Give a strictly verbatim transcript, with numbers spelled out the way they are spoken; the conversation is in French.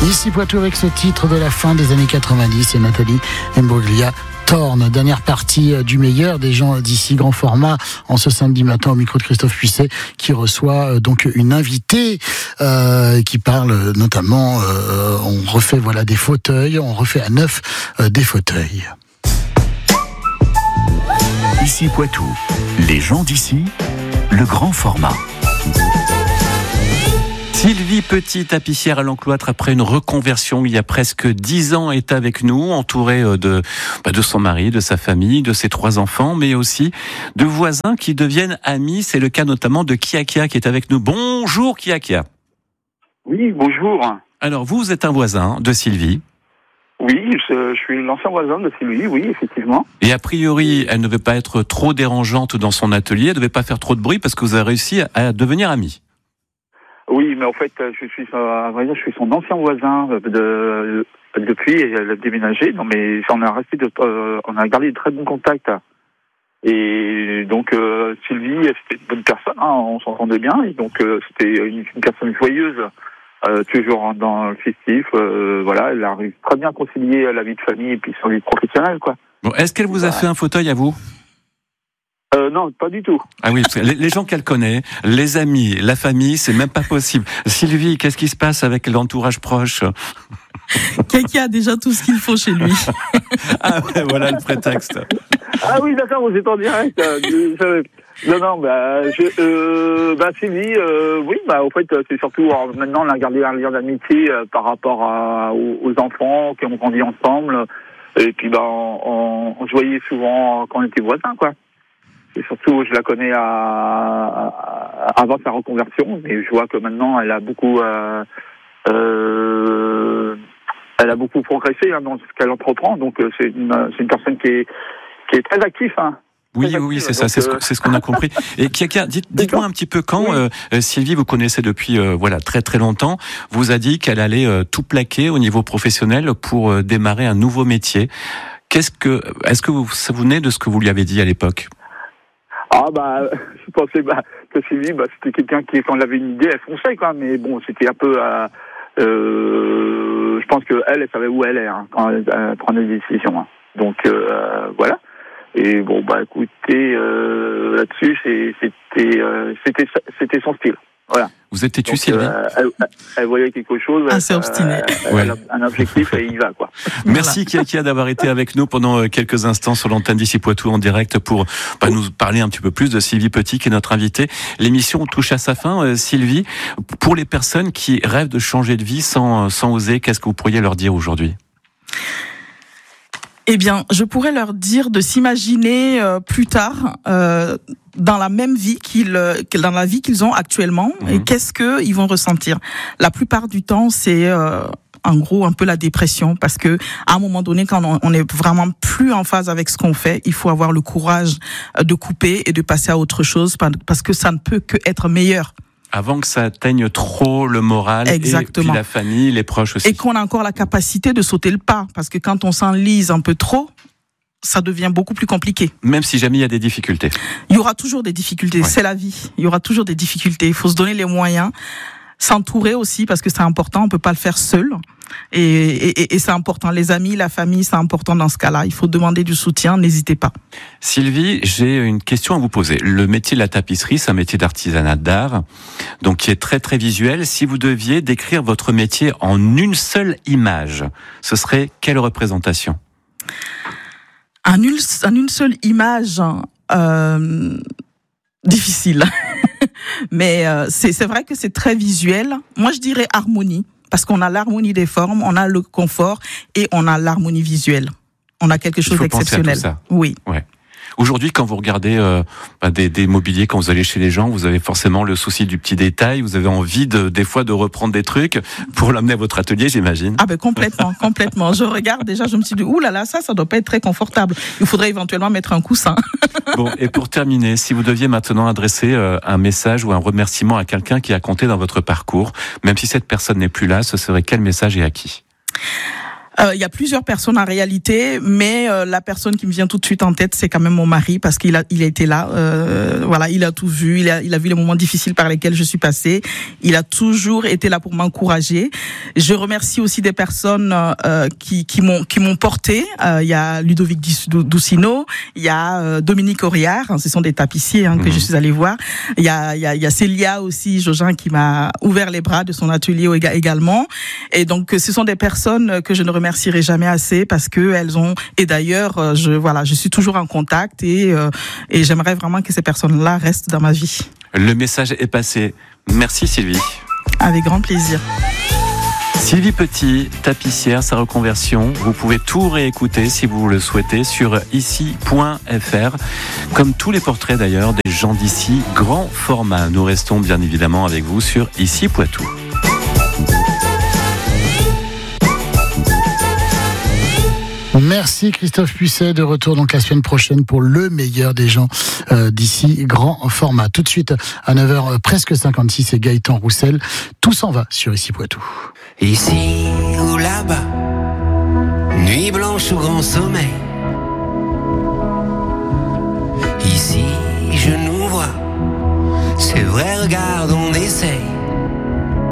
Ici Poitou avec ce titre de la fin des années quatre-vingt-dix et Nathalie Imbruglia. Torne, dernière partie du meilleur des gens d'ici, grand format, en ce samedi matin au micro de Christophe Puisset, qui reçoit donc une invitée euh, qui parle notamment, euh, on refait voilà des fauteuils, on refait à neuf euh, des fauteuils. Ici Poitou, les gens d'ici, le grand format. Sylvie Petit, tapissière à l'encloître après une reconversion il y a presque dix ans, est avec nous, entourée de, bah de son mari, de sa famille, de ses trois enfants, mais aussi de voisins qui deviennent amis. C'est le cas notamment de Kiakia qui est avec nous. Bonjour Kiakia. Oui, bonjour. Alors vous, vous êtes un voisin de Sylvie. Oui, je, je suis l'ancien voisin de Sylvie, oui, effectivement. Et a priori, elle ne devait pas être trop dérangeante dans son atelier, elle ne devait pas faire trop de bruit parce que vous avez réussi à devenir amis. Oui, mais en fait, je suis, à vrai dire, je suis son ancien voisin de, de depuis, et elle a déménagé. Non, mais on a resté, de, euh, on a gardé de très bons contacts. Et donc euh, Sylvie, c'était une bonne personne, hein, on s'entendait bien, et donc euh, c'était une, une personne joyeuse, euh, toujours dans le festif. Euh, voilà, elle arrive très bien à concilier la vie de famille et puis son vie professionnelle, quoi. Bon, est-ce qu'elle vous a fait un fauteuil à vous ? Euh, non, pas du tout. Ah oui, parce que les, les gens qu'elle connaît, les amis, la famille, c'est même pas possible. Sylvie, qu'est-ce qui se passe avec l'entourage proche ? Quelqu'un a déjà tout ce qu'il faut chez lui. Ah ouais, voilà le prétexte. Ah oui, d'accord, vous êtes en direct. Non, non, bah, je, euh, bah Sylvie, euh, oui, bah, au fait, c'est surtout, alors, maintenant, on a gardé un lien d'amitié euh, par rapport à, aux, aux enfants qui ont grandi ensemble. Et puis, bah, on, on, on se voyait souvent quand on était voisins, quoi. Et surtout, je la connais à, à, avant sa reconversion, mais je vois que maintenant, elle a beaucoup, euh, euh, elle a beaucoup progressé hein, dans ce qu'elle entreprend. Donc, c'est une, c'est une personne qui est, qui est très active. Hein, oui, très oui, active, c'est ça, c'est, euh... ce, c'est ce qu'on a compris. Et Kiakia, dites, dites-moi un petit peu quand oui. euh, Sylvie, vous connaissez depuis euh, voilà très très longtemps, vous a dit qu'elle allait euh, tout plaquer au niveau professionnel pour euh, démarrer un nouveau métier. Qu'est-ce que, est-ce que vous vous souvenez de ce que vous lui avez dit à l'époque ? Ah bah, je pensais bah, que Sylvie, bah, c'était quelqu'un qui, quand elle avait une idée, elle fonçait quoi. Mais bon, c'était un peu, euh, euh, je pense que elle, elle savait où elle est hein, quand elle, elle prenait des décisions. Hein. Donc euh, voilà. Et bon bah, écoutez, euh, là-dessus, c'est, c'était, euh, c'était, c'était son style. Voilà. Vous êtes têtu, Sylvie euh, elle, elle voyait quelque chose. Assez obstiné. Elle, ouais. Elle a un objectif et il y va, quoi. Merci, Kiakia, d'avoir été avec nous pendant quelques instants sur l'antenne d'Ici Poitou en direct pour bah, nous parler un petit peu plus de Sylvie Petit, qui est notre invitée. L'émission touche à sa fin. Euh, Sylvie, pour les personnes qui rêvent de changer de vie sans, sans oser, qu'est-ce que vous pourriez leur dire aujourd'hui ? Eh bien, je pourrais leur dire de s'imaginer euh, plus tard euh, dans la même vie qu'ils, dans la vie qu'ils ont actuellement, mmh. et qu'est-ce que ils vont ressentir. La plupart du temps, c'est euh, en gros un peu la dépression, parce que à un moment donné, quand on, on est vraiment plus en phase avec ce qu'on fait, il faut avoir le courage de couper et de passer à autre chose, parce que ça ne peut que être meilleur. Avant que ça atteigne trop le moral. Exactement. Et puis la famille, les proches aussi. Et qu'on a encore la capacité de sauter le pas, parce que quand on s'enlise un peu trop, ça devient beaucoup plus compliqué. Même si jamais il y a des difficultés. Il y aura toujours des difficultés, ouais. C'est la vie. Il y aura toujours des difficultés. Il faut se donner les moyens, s'entourer aussi, parce que c'est important, on peut pas le faire seul. Et, et, et c'est important. Les amis, la famille, c'est important dans ce cas-là. Il faut demander du soutien, n'hésitez pas. Sylvie, j'ai une question à vous poser. Le métier de la tapisserie, c'est un métier d'artisanat d'art, donc qui est très très visuel. Si vous deviez décrire votre métier en une seule image, ce serait quelle représentation ? En une, en une seule image, euh, difficile. Mais euh, c'est, c'est vrai que c'est très visuel. Moi, je dirais harmonie. Parce qu'on a l'harmonie des formes, on a le confort et on a l'harmonie visuelle. On a quelque chose d'exceptionnel. Il faut penser à tout ça. Oui. Ouais. Aujourd'hui, quand vous regardez euh, bah, des, des mobiliers, quand vous allez chez les gens, vous avez forcément le souci du petit détail. Vous avez envie de, des fois de reprendre des trucs pour l'amener à votre atelier, j'imagine. Ah ben complètement, complètement. Je regarde déjà, je me suis dit ouh là là, ça, ça doit pas être très confortable. Il faudrait éventuellement mettre un coussin. Bon, et pour terminer, si vous deviez maintenant adresser euh, un message ou un remerciement à quelqu'un qui a compté dans votre parcours, même si cette personne n'est plus là, ce serait quel message et à qui ? Euh, il y a plusieurs personnes en réalité, mais euh, la personne qui me vient tout de suite en tête, c'est quand même mon mari, parce qu'il a, il a été là. Euh, voilà, il a tout vu, il a, il a vu les moments difficiles par lesquels je suis passée. Il a toujours été là pour m'encourager. Je remercie aussi des personnes euh, qui, qui m'ont, qui m'ont porté. Euh, il y a Ludovic Doucino, il y a euh, Dominique Auriard, hein, ce sont des tapissiers hein, que mmh. je suis allée voir. Il y a, il y a, il y a Célia aussi, Jogin, qui m'a ouvert les bras de son atelier également. Et donc, ce sont des personnes que je ne remercierai jamais assez parce que elles ont, et d'ailleurs, je, voilà, je suis toujours en contact et, euh, et j'aimerais vraiment que ces personnes-là restent dans ma vie. Le message est passé. Merci Sylvie. Avec grand plaisir. Sylvie Petit, tapissière, sa reconversion. Vous pouvez tout réécouter si vous le souhaitez sur ici point f r. Comme tous les portraits d'ailleurs des gens d'ici, grand format. Nous restons bien évidemment avec vous sur Ici Poitou. Merci Christophe Puisset, de retour donc la semaine prochaine pour le meilleur des gens euh, d'ici, grand format. Tout de suite à neuf heures presque cinquante-six, c'est Gaëtan Roussel. Tout s'en va sur Ici Poitou. Ici ou là-bas, nuit blanche ou grand sommeil. Ici je nous vois, c'est vrai, regardons